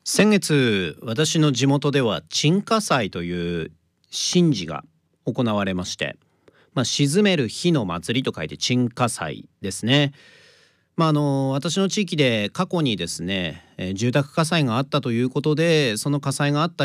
先月、私の地元では鎮火祭という神事が行われまして、鎮める火の祭りと書いて鎮火祭ですね。私の地域で過去にですね、住宅火災があったということで、その火災があった